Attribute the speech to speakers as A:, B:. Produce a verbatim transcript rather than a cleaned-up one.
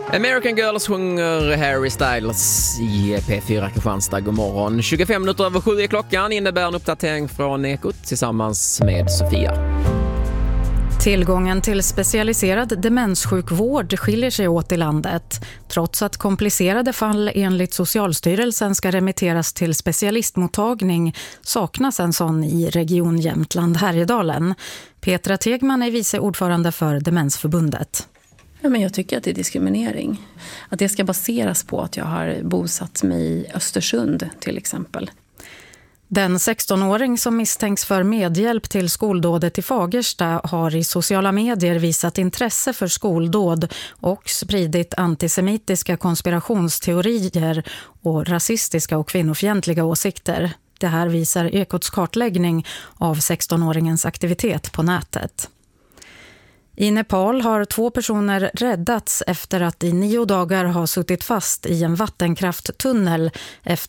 A: American Girls sjunger Harry Styles i P fyra Kristianstad. God morgon. tjugofem minuter över sju är klockan, innebär en uppdatering från Ekot tillsammans med Sofia.
B: Tillgången till specialiserad demenssjukvård skiljer sig åt i landet. Trots att komplicerade fall enligt Socialstyrelsen ska remitteras till specialistmottagning saknas en sån i Region Jämtland Härjedalen. Petra Tegman är vice ordförande för Demensförbundet.
C: Ja, men jag tycker att det är diskriminering. Att det ska baseras på att jag har bosatt mig i Östersund till exempel.
B: Den sextonåring som misstänks för medhjälp till skoldådet i Fagersta har i sociala medier visat intresse för skoldåd och spridit antisemitiska konspirationsteorier och rasistiska och kvinnofientliga åsikter. Det här visar Ekots kartläggning av sextonåringens aktivitet på nätet. I Nepal har två personer räddats efter att i nio dagar ha suttit fast i en vattenkrafttunnel efter